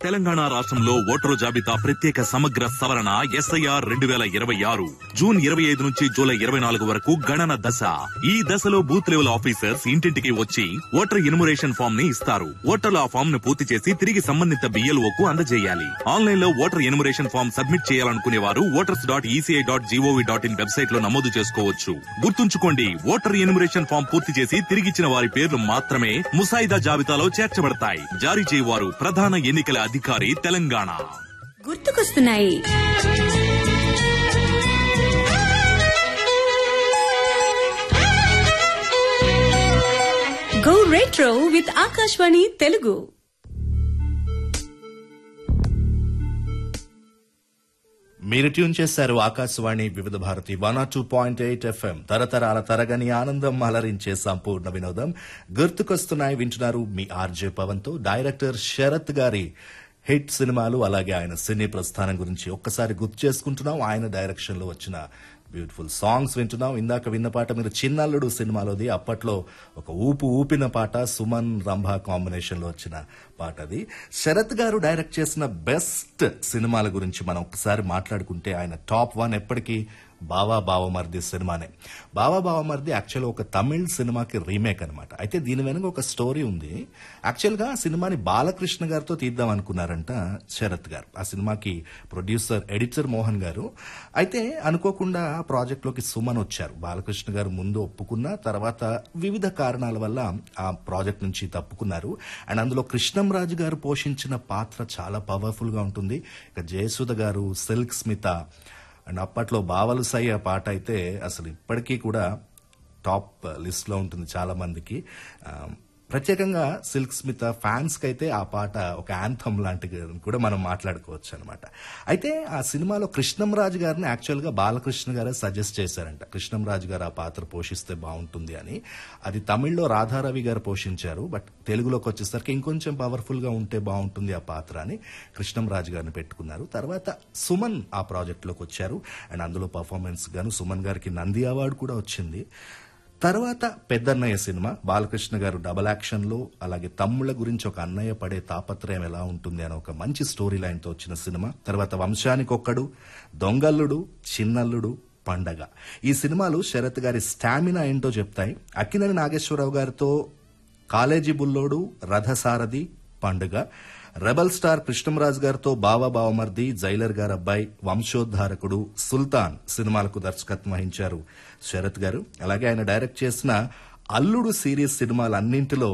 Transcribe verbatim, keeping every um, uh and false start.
తెలంగాణ రాష్ట్రంలో ఓటరు జాబితా ప్రత్యేక సమగ్ర సవరణ ఎస్ఐఆర్ రెండు వేల ఇరవై ఆరు జూన్ ఇరవై ఐదు నుంచి జూలై ఇరవై నాలుగు వరకు గణన దశ. ఈ దశలో బూత్ లెవెల్ ఆఫీసర్స్ ఇంటింటికి వచ్చి ఓటర్ ఇన్మురేషన్ ఫామ్ ని ఇస్తారు. ఓటర్లు ఆ ఫామ్ ను పూర్తి చేసి తిరిగి సంబంధిత బిఎల్ఓ కు అందజేయాలి. ఆన్లైన్ లో ఓటర్ ఇన్మురేషన్ ఫామ్ సబ్మిట్ చేయాలనుకునే వారు voters dot ECI dot GOV dot in website లో నమోదు చేసుకోవచ్చు. గుర్తుంచుకోండి, ఓటర్ ఇన్మురేషన్ ఫామ్ పూర్తి చేసి తిరిగిచ్చిన వారి పేర్లు మాత్రమే ముసాయిదా జాబితాలో చేర్చబడతాయి. జారీ చేయవారు ప్రధాన ఎన్నికల అధికారి, తెలంగాణ. గుర్తుకొస్తున్నాయి. Go retro with Akashvani Telugu. మీరు ట్యూన్ చేశారు ఆకాశవాణి వివిధ Bharati one or two point eight FM. తరతరాల తరగని ఆనందం అలరించే సంపూర్ణ వినోదం. గుర్తుకొస్తున్నాయి వింటున్నారు మీ ఆర్జే పవన్ తో. డైరెక్టర్ శరత్ గారి హిట్ సినిమాలు అలాగే ఆయన సినీ ప్రస్థానం గురించి ఒక్కసారి గుర్తు చేసుకుంటున్నాం. ఆయన డైరెక్షన్ లో వచ్చిన బ్యూటిఫుల్ సాంగ్స్ వింటున్నాం. ఇందాక విన్న పాట మీరు చిన్నల్లుడు సినిమాలోది. అప్పట్లో ఒక ఊపు ఊపిన పాట, సుమన్ రంభ కాంబినేషన్ లో వచ్చిన పాట అది. శరత్ గారు డైరెక్ట్ చేసిన బెస్ట్ సినిమాల గురించి మనం ఒకసారి మాట్లాడుకుంటే ఆయన టాప్ వన్ ఎప్పటికీ బావా బావమర్ది సినిమానే. బావా బావమర్ది యాక్చువల్గా ఒక తమిళ్ సినిమాకి రీమేక్ అనమాట. అయితే దీని వెనుక ఒక స్టోరీ ఉంది. యాక్చువల్గా ఆ సినిమాని బాలకృష్ణ గారితో తీద్దాం అనుకున్నారంట శరత్ గారు. ఆ సినిమాకి ప్రొడ్యూసర్, ఎడిటర్ మోహన్ గారు. అయితే అనుకోకుండా ఆ ప్రాజెక్ట్ లోకి సుమన్ వచ్చారు. బాలకృష్ణ గారు ముందు ఒప్పుకున్న తర్వాత వివిధ కారణాల వల్ల ఆ ప్రాజెక్ట్ నుంచి తప్పుకున్నారు. అండ్ అందులో కృష్ణంరాజు గారు పోషించిన పాత్ర చాలా పవర్ఫుల్ గా ఉంటుంది. ఇక జయసుధ గారు, సిల్క్ స్మిత అండ్ అప్పట్లో బావలు సై ఆ పాట అయితే అసలు ఇప్పటికీ కూడా టాప్ లిస్ట్ లో ఉంటుంది చాలా మందికి. ప్రత్యేకంగా సిల్క్ స్మిత ఫ్యాన్స్ కి అయితే ఆ పాట ఒక యాంథమ్ లాంటిది కూడా మనం మాట్లాడుకోవచ్చు అనమాట. అయితే ఆ సినిమాలో కృష్ణంరాజు గారిని యాక్చువల్ గా బాలకృష్ణ గారే సజెస్ట్ చేశారంట. కృష్ణంరాజు గారు ఆ పాత్ర పోషిస్తే బాగుంటుంది అని. అది తమిళ్లో రాధారవి గారు పోషించారు. బట్ తెలుగులోకి వచ్చేసరికి ఇంకొంచెం పవర్ఫుల్ గా ఉంటే బాగుంటుంది ఆ పాత్ర అని కృష్ణంరాజు గారిని పెట్టుకున్నారు. తర్వాత సుమన్ ఆ ప్రాజెక్ట్ లోకి వచ్చారు. అండ్ అందులో పర్ఫార్మెన్స్ గాను సుమన్ గారికి నంది అవార్డు కూడా వచ్చింది. తర్వాత పెద్దన్నయ్య సినిమా, బాలకృష్ణ గారు డబల్ యాక్షన్ లో అలాగే తమ్ముళ్ల గురించి ఒక అన్నయ్య పడే తాపత్రయం ఎలా ఉంటుంది అని ఒక మంచి స్టోరీ లైన్ తో వచ్చిన సినిమా. తర్వాత వంశానికొక్కడు, దొంగల్లుడు, చిన్నల్లుడు, పండగ. ఈ సినిమాలు శరత్ గారి స్టామినా ఏంటో చెప్తాయి. అక్కినేని నాగేశ్వరరావు గారితో కాలేజీ బుల్లోడు, రథసారథి, పండుగ. రెబల్ స్టార్ కృష్ణంరాజు గారితో బావా బావమర్ది, జైలర్ గారు అబ్బాయి, వంశోద్ధారకుడు, సుల్తాన్ సినిమాలకు దర్శకత్వం వహించారు శరత్ గారు. అలాగే ఆయన డైరెక్ట్ చేసిన అల్లుడు సిరీస్ సినిమాలన్నింటిలో